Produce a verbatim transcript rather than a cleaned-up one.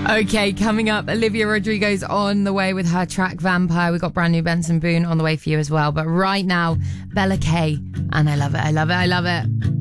Okay, coming up, Olivia Rodrigo's on the way with her track Vampire. We've got brand new Benson Boone on the way for you as well. But right now, Bella K. And I love it, I love it, I love it.